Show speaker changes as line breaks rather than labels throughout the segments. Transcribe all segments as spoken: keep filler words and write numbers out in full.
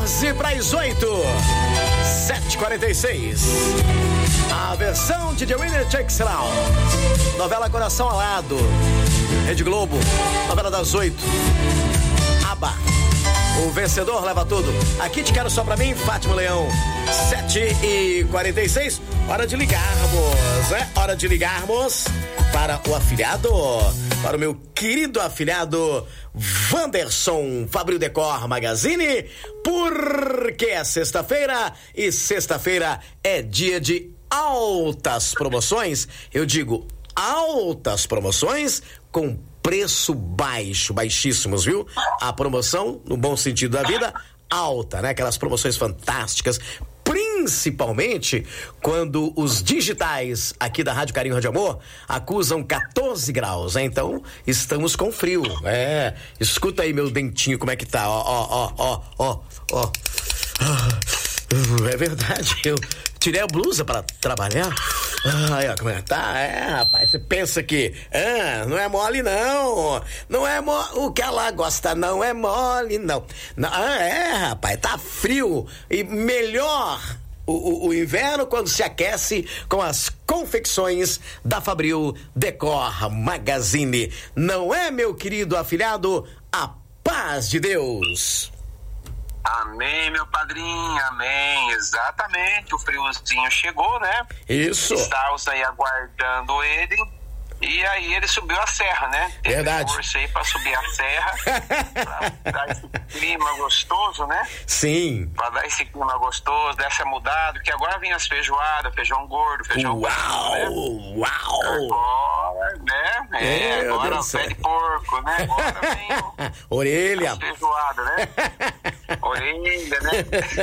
quatorze para as oito. sete e quarenta e seis. A versão de The Winner Takes It All. Novela Coração Alado. Rede Globo. Novela das oito. Aba. O vencedor leva tudo. Aqui te quero só pra mim, Fátima Leão. sete e quarenta e seis. Hora de ligarmos, é? Hora de ligarmos para o afilhado, para o meu querido afilhado Wanderson Fabril Decor Magazine, porque é sexta-feira e sexta-feira é dia de altas promoções. Eu digo altas promoções com preço baixo, baixíssimos, viu? A promoção, no bom sentido da vida, alta, né? Aquelas promoções fantásticas, principalmente quando os digitais aqui da Rádio Carinho Rádio Amor acusam quatorze graus, né? Então, estamos com frio, é. Escuta aí meu dentinho como é que tá, ó, ó, ó, ó, ó. É verdade, eu tirei a blusa para trabalhar. Ai, ó, como é que tá? É, rapaz, você pensa que ah, não é mole, não. Não é mole. O que ela gosta não é mole, não. não ah, é, rapaz, tá frio. E melhor o, o, o inverno quando se aquece com as confecções da Fabril Decor Magazine. Não é, meu querido afilhado? A paz de Deus.
Amém, meu padrinho, amém, exatamente, o friozinho chegou, né?
Isso.
Estávamos aí aguardando ele, e aí ele subiu a serra, né? Teve
Verdade.
força aí pra subir a serra, pra dar esse clima gostoso, né?
Sim.
Pra dar esse clima gostoso, dessa mudada, porque agora vem as feijoadas, feijão gordo, feijão
Uau,
gordo, né?
uau.
Agora, né? É,
Meu
agora
Deus
o pé de porco, né? Agora vem o...
Orelha.
feijoada, né? Orelha, né?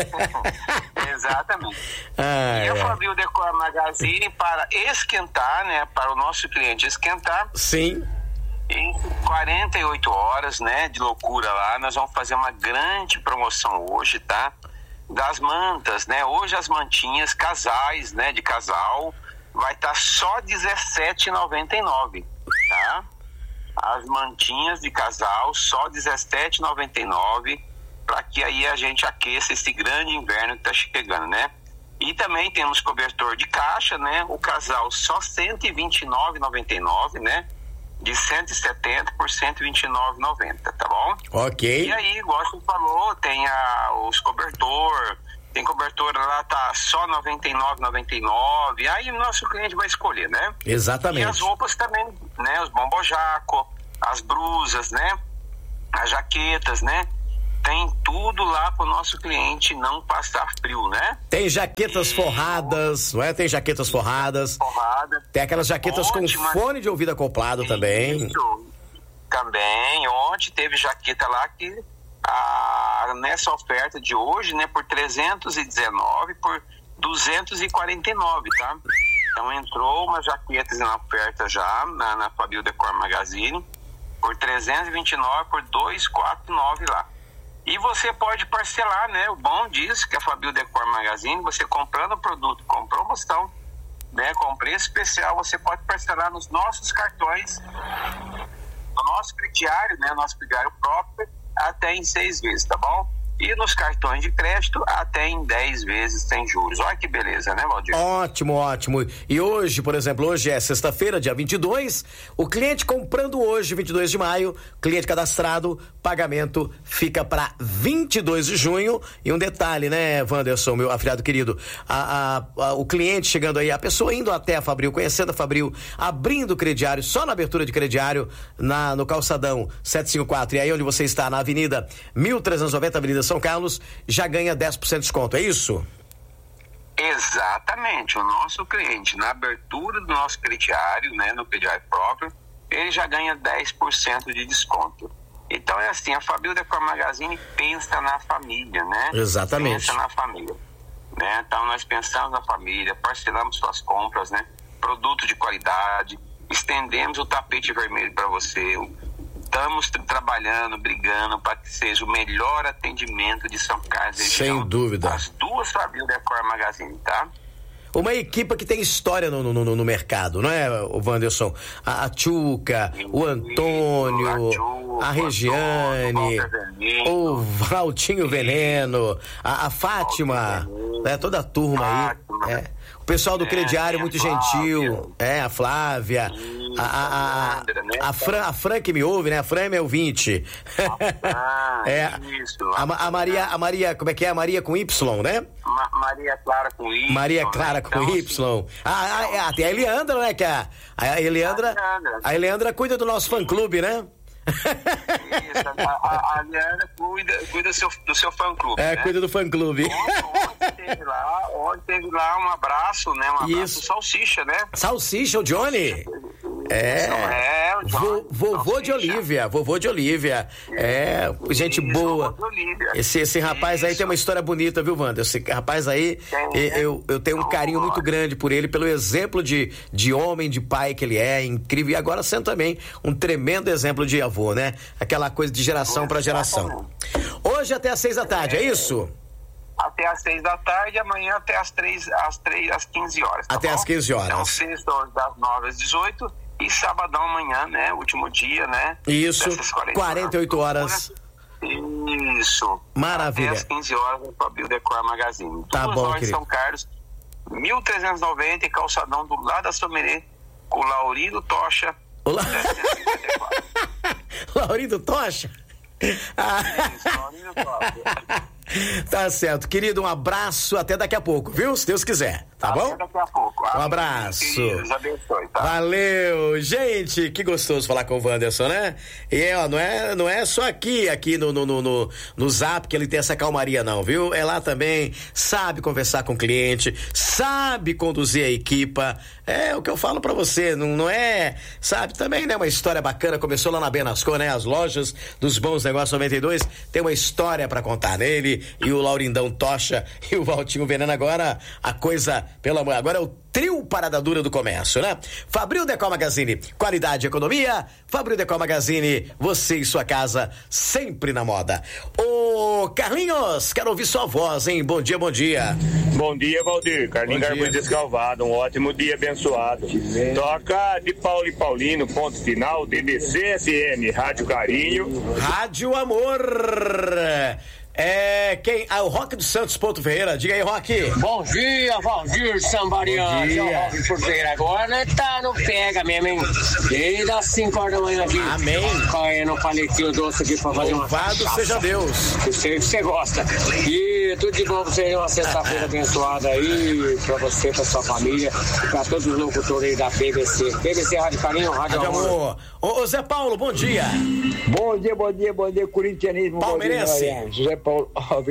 Exatamente.
Ah,
e eu
é.
falei o Decor Magazine para esquentar, né? Para o nosso cliente esquentar.
Sim.
Em quarenta e oito horas, né? De loucura lá, nós vamos fazer uma grande promoção hoje, tá? Das mantas, né? Hoje as mantinhas, casais, né? De casal, vai estar tá só dezessete reais e noventa e nove centavos, tá? As mantinhas de casal, só dezessete reais e noventa e nove centavos, para que aí a gente aqueça esse grande inverno que tá chegando, né? E também temos cobertor de caixa, né? O casal só cento e vinte e nove reais e noventa e nove centavos, né? De cento e setenta por cento e vinte e nove reais e noventa centavos, tá bom?
Ok.
E aí, igual você falou, tem a, os cobertor, tem cobertor lá, tá só noventa e nove reais e noventa e nove centavos, aí o nosso cliente vai escolher, né?
Exatamente.
E as roupas também, né? Os bombojaco, as brusas, né? As jaquetas, né? Tem tudo lá pro nosso cliente não passar frio, né?
Tem jaquetas e... forradas, não é? Tem jaquetas forradas.
Forrada.
Tem aquelas jaquetas Ótima. com fone de ouvido acoplado também.
Isso. Também. Ontem teve jaqueta lá que a, nessa oferta de hoje, né? Por trezentos e dezenove, por duzentos e quarenta e nove, tá? Então entrou uma jaqueta na oferta já na, na Fabril Decor Magazine por trezentos e vinte e nove, por duzentos e quarenta e nove lá. E você pode parcelar, né? O bom disso que a Fabril Decor Magazine, você comprando o produto com promoção, né? Com preço especial, você pode parcelar nos nossos cartões, no nosso crediário, né? Nosso crediário próprio, até em seis vezes, tá bom? E nos cartões de crédito até em dez vezes sem juros. Olha que beleza, né, Valdir?
Ótimo, ótimo. E hoje, por exemplo, hoje é sexta-feira, dia vinte e dois, o cliente comprando hoje, vinte e dois de maio, cliente cadastrado, pagamento fica para vinte e dois de junho. E um detalhe, né, Wanderson, meu afilhado querido, a, a, a, o cliente chegando aí, a pessoa indo até a Fabril, conhecendo a Fabril, abrindo o crediário, só na abertura de crediário, na, no calçadão setecentos e cinquenta e quatro, e aí onde você está, na avenida mil trezentos e noventa, Avenida São Carlos, já ganha dez por cento de desconto, é isso?
Exatamente, o nosso cliente na abertura do nosso crediário, né, no crediário próprio, ele já ganha dez por cento de desconto. Então é assim, a Fabril Decor Magazine pensa na família, né?
Exatamente.
Pensa na família, né? Então nós pensamos na família, parcelamos suas compras, né? Produto de qualidade, estendemos o tapete vermelho para você. Estamos trabalhando, brigando para que seja o melhor atendimento de São Carlos.
Sem dúvida.
As duas Fabril Decor Magazine, tá?
uma equipe que tem história no, no, no, no mercado, não é, o Wanderson? A, a Tchuca, o Antônio, a Regiane, o Valtinho Veneno, a, a Fátima, né, toda a turma aí. É. O pessoal do crediário muito gentil, é, a Flávia, a, a, a, a, Fran, a Fran que me ouve, né? A Fran é meu ouvinte. É, a, a Maria, a Maria, como é que é? A Maria com Y, né?
Ma- Maria Clara com Y.
Maria Clara né? com então, Y. Assim, ah, a, a, tem a Eliandra, né? Que a, a Eliandra, a Eliandra cuida do nosso fã-clube, né?
Isso, a, a, a Liana cuida, cuida do, seu, do seu fã-clube.
É, né? Cuida do fã-clube.
Ontem teve lá, ontem teve lá um abraço, né? Um abraço
Isso.
Salsicha, né?
Salsicha, o Johnny. É,
é o Johnny,
vovô de Olívia, vovô de Olívia. É, gente
Isso,
boa. Esse, esse rapaz Isso. aí tem uma história bonita, viu, Wander? Esse rapaz aí, tem, eu, eu tenho um carinho muito grande por ele, pelo exemplo de, de homem, de pai que ele é, incrível. E agora sendo também um tremendo exemplo de avô, né? Aquela coisa de geração para geração. Hoje até às seis da tarde, é isso?
Até às seis da tarde, amanhã até às três, às três, às quinze horas. Tá
até
bom?
às quinze horas.
Então, sexta, das nove às dezoito e sabadão amanhã, né? Último dia, né?
Isso, quarenta e oito horas.
Isso.
Maravilha.
Até às quinze horas com a Bildecor Magazine.
Tá
Tudo
bom,
em
querido.
São Carlos, mil trezentos e noventa, calçadão do lado da Somerê, com o Laurindo Tocha.
Olá. Laurindo Tocha? Ah.
Isso, Laurindo Tocha.
Tá certo, querido, um abraço, até daqui a pouco, viu? Se Deus quiser, tá
até
bom?
Daqui a pouco.
Um abraço.
Deus abençoe, tá?
Valeu, gente, que gostoso falar com o Wanderson, né? E ó, não é, não é só aqui, aqui no, no, no, no, no Zap que ele tem essa calmaria não, viu? É lá também, sabe conversar com o cliente, sabe conduzir a equipa, é o que eu falo pra você, não, não é, sabe, também, né, uma história bacana, começou lá na Benascor, né, as lojas dos Bons Negócios noventa e dois, tem uma história pra contar nele, e o Laurindão Tocha e o Valtinho Veneno agora, a coisa, pela mãe, agora é o trio parada dura do comércio, né? Fabril Decor Magazine, qualidade e economia. Fabril Decor Magazine, você e sua casa sempre na moda. Ô Carlinhos, quero ouvir sua voz, hein? Bom dia, bom dia.
Bom dia, Valdir. Carlinhos Garbuzo Descalvado, um ótimo dia abençoado. Toca de Paulo e Paulino, ponto final, D B C S M, Rádio Carinho.
Rádio Amor. É, quem? Ah, o Roque dos Santos, Ponto Ferreira. Diga aí, Roque.
Bom dia, Valdir Sambariano.
Bom dia.
O Roque Ponto Ferreira agora, né? Tá no pega mesmo, hein? Desde as cinco horas da manhã aqui.
Amém.
Caindo um palitinho doce aqui pra fazer uma
Louvado seja Deus.
Eu sei que você gosta. E tudo de bom pra você, uma sexta-feira abençoada aí, pra você, pra sua família, pra todos os locutores aí da B B C. B B C Rádio Carinho, Rádio,
Rádio
Amor.
Amor. Ô, ô Zé Paulo, bom dia.
Bom dia, bom dia, bom dia, corintianismo.
Palmeirense.
José Paulo,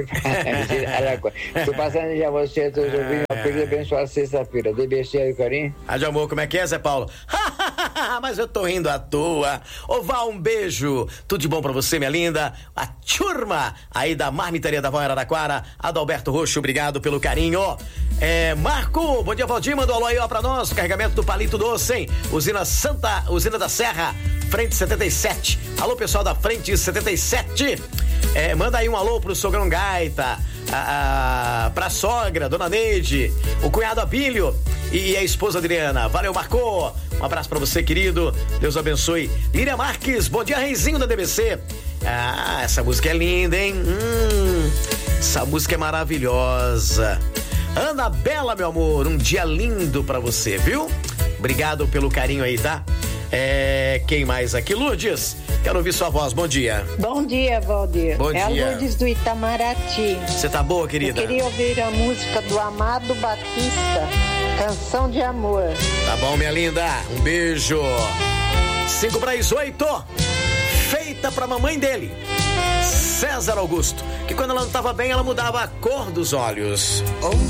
estou passando já você, todos ouvindo uma feliz abençoada sexta-feira. D B C aí, Carinho.
Rádio Amor, como é que é, Zé Paulo? Mas eu tô rindo à toa. Ô Val, um beijo. Tudo de bom pra você, minha linda. A turma aí da Marmitaria da Vó Araraquara, Adalberto Roxo, obrigado pelo carinho. É, Marco, bom dia, Valdir, mandou alô aí ó pra nós, o carregamento do palito doce, hein? Usina Santa, Usina da Serra, Frente setenta e sete. Alô, pessoal da Frente setenta e sete. É, manda aí um alô pro sogrão Gaita, a, a, pra sogra, dona Neide, o cunhado Abílio e a esposa Adriana. Valeu, Marco. Um abraço pra você, querido. Deus abençoe. Líria Marques, bom dia, reizinho da D B C. Ah, essa música é linda, hein? Hum, essa música é maravilhosa. Ana Bela, meu amor, um dia lindo pra você, viu? Obrigado pelo carinho aí, tá? É, quem mais aqui? Lourdes, quero ouvir sua voz, bom dia.
Bom dia, Valdir.
Bom
é
dia.
a Lourdes do Itamaraty.
Você tá boa, querida?
Eu queria ouvir a música do Amado Batista, Canção de Amor.
Tá bom, minha linda, um beijo. Cinco para as oito, feita pra mamãe dele, César Augusto, que quando ela não tava bem, ela mudava a cor dos olhos.
Onde